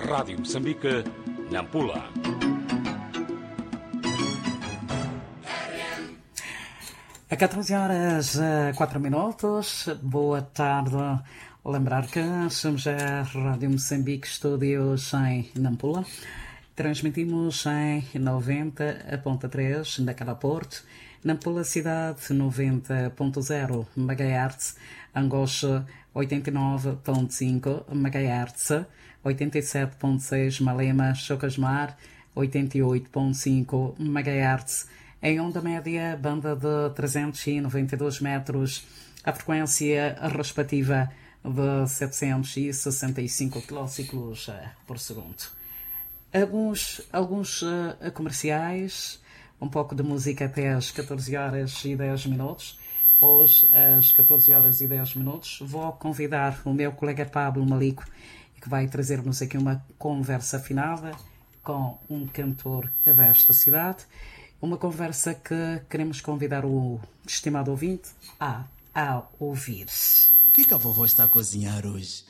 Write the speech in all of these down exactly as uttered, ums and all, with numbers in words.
Rádio Moçambique, Nampula. A catorze horas e quatro minutos, boa tarde. Lembrar que somos a Rádio Moçambique Estúdios em Nampula. Transmitimos em noventa ponto três na Cala Porto, Nampula Cidade noventa ponto zero megahertz, Angocha oitenta e nove ponto cinco megahertz, oitenta e sete ponto seis Malema, Chocasmar oitenta e oito ponto cinco megahertz. Em onda média, banda de trezentos e noventa e dois metros, a frequência respectiva de setecentos e sessenta e cinco quilociclos por segundo. Alguns, alguns uh, comerciais, um pouco de música até às catorze horas e dez minutos. Pois, às catorze horas e dez minutos, vou convidar o meu colega Pablo Malico, que vai trazer-nos aqui uma conversa afinada com um cantor desta cidade. Uma conversa que queremos convidar o estimado ouvinte a, a ouvir. O que, que a vovó está a cozinhar hoje?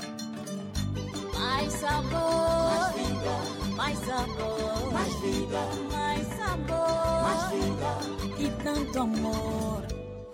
Mais sabor, mais vida, mais sabor, mais vida, mais sabor, mais vida e tanto amor.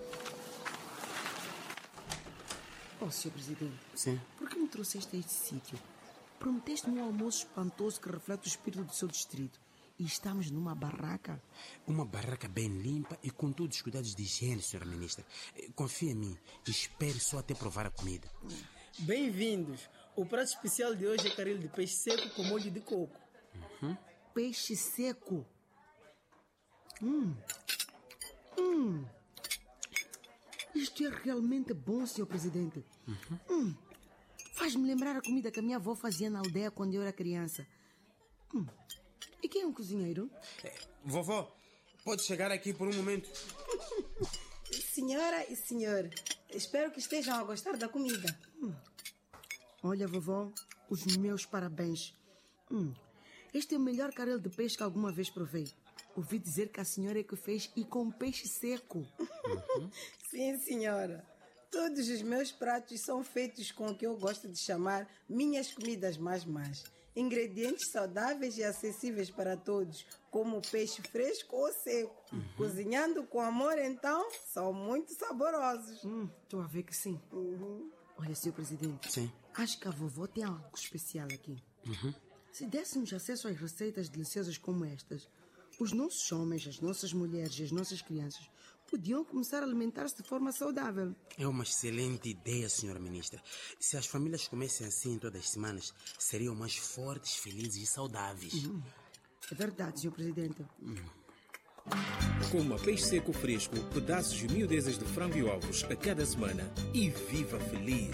Oh, senhor Presidente. Sim. Por que me trouxeste a este sítio? Prometeste-me um almoço espantoso que reflete o espírito do seu distrito. E estamos numa barraca. Uma barraca bem limpa e com todos os cuidados de higiene, senhora Ministra. Confia em mim. Espere só até provar a comida. Bem-vindos. O prato especial de hoje é caril de peixe seco com molho de coco. Uhum. Peixe seco? Hum. Hum. Isto é realmente bom, senhor Presidente. Uhum. Hum. Faz-me lembrar a comida que a minha avó fazia na aldeia quando eu era criança. Hum. E quem é um cozinheiro? É, vovó, pode chegar aqui por um momento? Senhora e senhor, espero que estejam a gostar da comida. Hum. Olha, vovó, os meus parabéns. Hum. Este é o melhor caril de peixe que alguma vez provei. Ouvi dizer que a senhora é que fez e com peixe seco. Uhum. Sim, senhora. Todos os meus pratos são feitos com o que eu gosto de chamar minhas comidas mais más. Ingredientes saudáveis e acessíveis para todos, como peixe fresco ou seco. Uhum. Cozinhando com amor, então, são muito saborosos. Estou hum, a ver que sim. Uhum. Olha, senhor Presidente, sim. Acho que a vovó tem algo especial aqui. Uhum. Se dessemos acesso às receitas deliciosas como estas, os nossos homens, as nossas mulheres e as nossas crianças podiam começar a alimentar-se de forma saudável. É uma excelente ideia, senhora Ministra. Se as famílias comessem assim todas as semanas, seriam mais fortes, felizes e saudáveis. Uhum. É verdade, senhor Presidente. Uhum. Coma peixe seco fresco, pedaços e miudezas de frango e ovos a cada semana e viva feliz!